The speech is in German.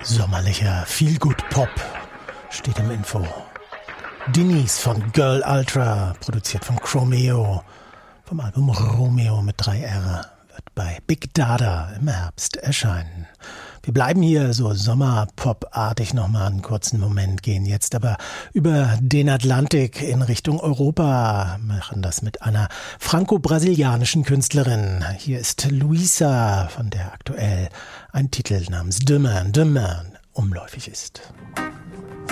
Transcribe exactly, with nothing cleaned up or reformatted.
Sommerlicher Feelgood-Pop steht im Info. Denise von Girl Ultra, produziert von Chromeo, vom Album Romeo mit drei R, wird bei Big Dada im Herbst erscheinen. Wir bleiben hier so Sommerpop-artig nochmal einen kurzen Moment, gehen jetzt aber über den Atlantik in Richtung Europa, machen das mit einer franco-brasilianischen Künstlerin. Hier ist Luisa, von der aktuell ein Titel namens The Man, The Man umläufig ist.